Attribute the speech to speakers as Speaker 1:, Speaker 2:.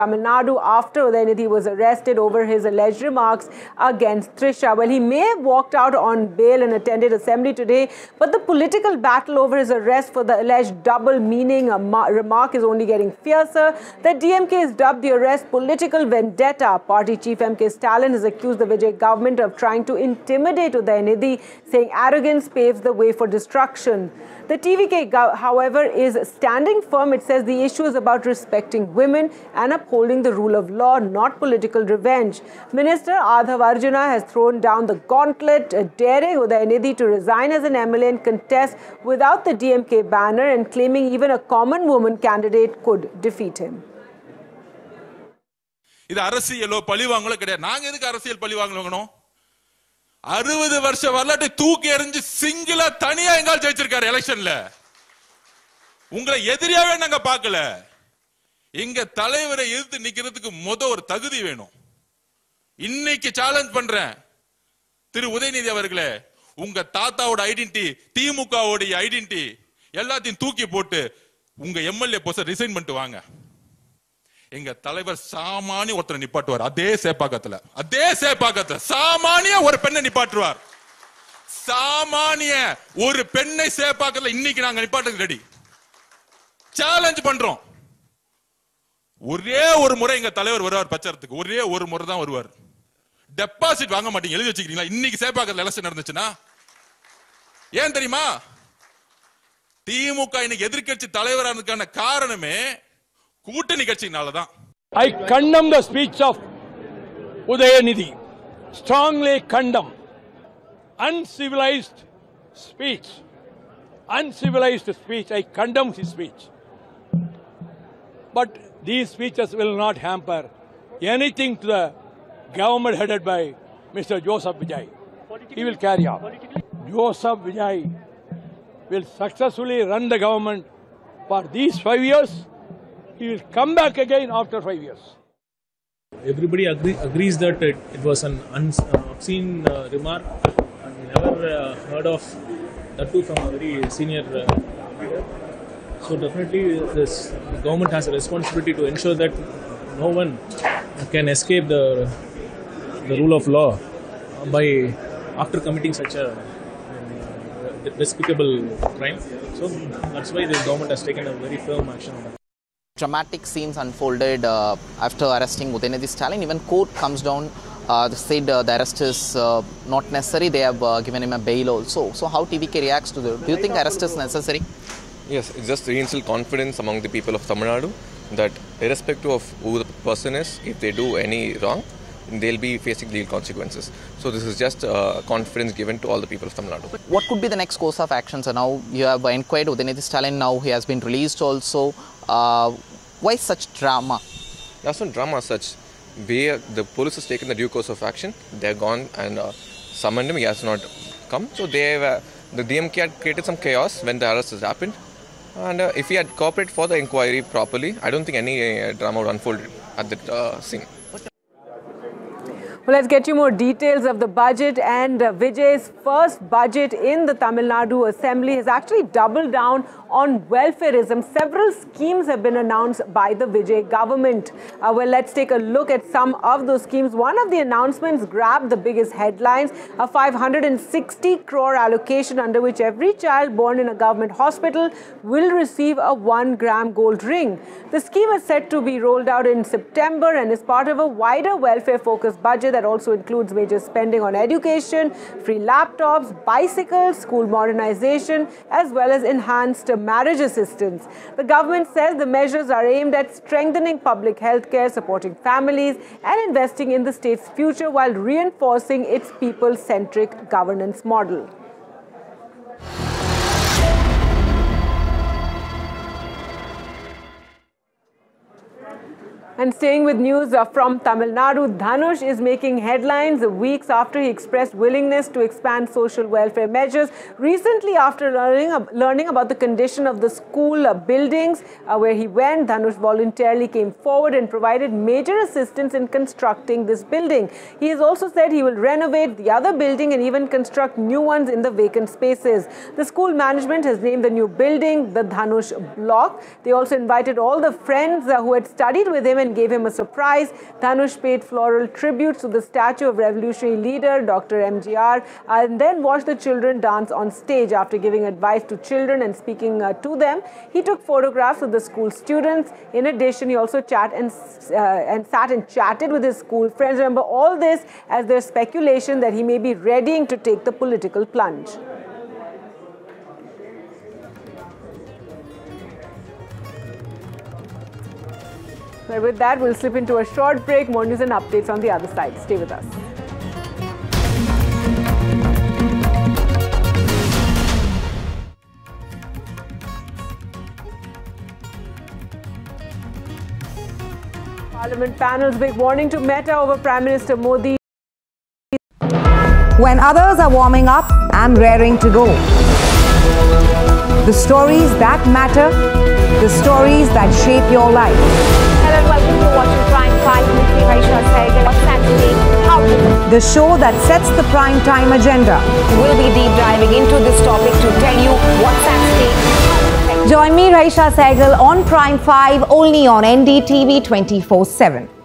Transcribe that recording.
Speaker 1: Tamil Nadu after Udayanidhi was arrested over his alleged remarks against Trisha. Well, he may have walked out on bail and attended assembly today, but the political battle over his arrest for the alleged double meaning remark is only getting fiercer. The DMK has dubbed the arrest political vendetta. Party chief M.K. Stalin has accused the Vijay government of trying to intimidate Udayanidhi, saying arrogance paves the way for destruction. The TVK, however, is standing firm. It says the issue is about respecting women and upholding the rule of law, not political revenge. Minister Adhav Arjuna has thrown down the gauntlet, daring Udayanidhi to resign as an MLA and contest without the DMK banner, and claiming even a common woman candidate could defeat him.
Speaker 2: இது அரசியலோ பழிவாங்கலோ கிடையாது. நாங்க எதுக்கு அரசியல் பழிவாங்கணும்? 60 வருஷ வரலாற்றை தூக்கி எறிஞ்சு சிங்கிளா தனியா எங்கால் ஜெயிச்சிருக்காரு எலெக்ஷன்ல. உங்களை எதிரியாவே நாங்க பார்க்கல. எங்க தலைவரை எதிர்த்து நிக்கிறதுக்கு ஒரு தகுதி வேணும். இன்னைக்கு சேலஞ்ச் பண்றேன் திரு உதயநிதி அவர்களே, உங்க தாத்தாவோட ஐடென்டிட்டி, திமுகவோட ஐடென்டிட்டி எல்லாத்தையும் தூக்கி போட்டு உங்க எம்எல்ஏ போஸ்ட் ரிசைன் பண்ணிட்டு வாங்க. எங்க தலைவர் சாமானிய ஒருத்தரை நிப்பாட்டுவார். அதே சேப்பாக்கத்துல சாமானிய ஒரு பெண்ணை நிப்பாட்டுவார். சாமானிய ஒரு பெண்ணை சேப்பாக்கத்துல இன்னைக்கு நாங்க நிப்பாட்டுக்கு ரெடி. சேலஞ்ச் பண்றோம். ஒரே ஒரு முறை எங்க தலைவர் வருவார் பிரச்சாரத்துக்கு. ஒரே ஒரு முறை தான் வருவார். டெபாசிட் வாங்க மாட்டீங்க. எழுதி வச்சுக்கிறீங்களா? இன்னைக்கு சேப்பாக்கத்துல எலெக்ஷன் நடந்துச்சுன்னா ஏன் தெரியுமா? திமுக இன்னைக்கு எதிர்க்கட்சி தலைவரானதுக்கான காரணமே கூட்டணி கட்சினால தான்.
Speaker 3: I condemn the speech of Udayanidhi. Strongly condemn. Uncivilized speech. I condemn his speech. But these speeches will not hamper anything to the government headed by Mr. Joseph Vijay. He will carry on. Joseph Vijay will successfully run the government for these 5 years. He will come back again after 5 years.
Speaker 4: Everybody agrees that it was an obscene remark, and we never heard of that too from a very senior leader. So definitely this government has a responsibility to ensure that no one can escape the rule of law by after committing such a despicable crime. So that's why the government has taken a very firm action on that.
Speaker 5: Dramatic scenes unfolded after arresting Udayanidhi Stalin. Even court comes down, said the arrest is not necessary. They have given him a bail also. So how TVK reacts to this? Do you think arrest is necessary?
Speaker 6: Yes, it just reinstilled confidence among the people of Tamil Nadu that irrespective of who the person is, if they do any wrong, they'll be facing legal consequences. So this is just confidence given to all the people of Tamil Nadu.
Speaker 5: What could be the next course of action? So now you have inquired Udayanidhi Stalin. Now he has been released also. Why such drama?
Speaker 6: That's not drama as such. The police has taken the due course of action. They're gone and summoned him. He has not come. So the DMK had created some chaos when the arrest has happened. And if he had cooperated for the inquiry properly, I don't think any drama would unfold at the scene.
Speaker 1: Well, let's get you more details of the budget. And Vijay's first budget in the Tamil Nadu Assembly has actually doubled down on welfareism. Several schemes have been announced by the Vijay government. Well, let's take a look at some of those schemes. One of the announcements grabbed the biggest headlines, a 560 crore allocation under which every child born in a government hospital will receive a 1-gram gold ring. The scheme is set to be rolled out in September and is part of a wider welfare-focused budget that also includes major spending on education, free laptops, bicycles, school modernization, as well as enhanced marriage assistance. The government says the measures are aimed at strengthening public health care, supporting families, and investing in the state's future while reinforcing its people-centric governance model. And staying with news from Tamil Nadu, Dhanush is making headlines weeks after he expressed willingness to expand social welfare measures. Recently, after learning about the condition of the school buildings where he went, Dhanush voluntarily came forward and provided major assistance in constructing this building. He has also said he will renovate the other building and even construct new ones in the vacant spaces. The school management has named the new building the Dhanush Block. They also invited all the friends who had studied with him and gave him a surprise. Dhanush paid floral tributes to the statue of revolutionary leader Dr. MGR and then watched the children dance on stage. After giving advice to children and speaking to them, he took photographs of the school students. In addition, he also sat and chatted with his school friends. Remember all this as there's speculation that he may be readying to take the political plunge. Well, with that, we'll slip into a short break. More news and updates on the other side. Stay with us. Parliament panel's big warning to Meta over Prime Minister Modi.
Speaker 7: When others are warming up, I'm raring to go. The stories that matter, the stories that shape your life.
Speaker 8: Hello and welcome to watching Prime 5 with me, Raisha Sehgal. What's that today? How to?
Speaker 7: The show that sets the prime time agenda.
Speaker 8: We'll be deep diving into this topic to tell you what's at stake.
Speaker 7: Join me, Raisha Sehgal, on Prime 5, only on NDTV 24/7.